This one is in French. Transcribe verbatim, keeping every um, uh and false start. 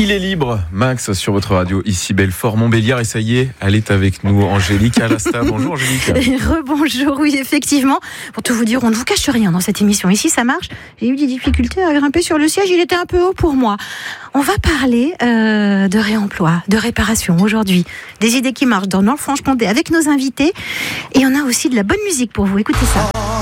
Il est libre, Max, sur votre radio, ici Belfort, Montbéliard, et ça y est, elle est avec nous, Angélique Alasta. Bonjour Angélique. Rebonjour, oui, effectivement. Pour tout vous dire, on ne vous cache rien dans cette émission. Ici, ça marche. J'ai eu des difficultés à grimper sur le siège, il était un peu haut pour moi. On va parler euh, de réemploi, de réparation aujourd'hui. Des idées qui marchent dans Nord-Franche-Comté avec nos invités. Et on a aussi de la bonne musique pour vous. Écoutez ça.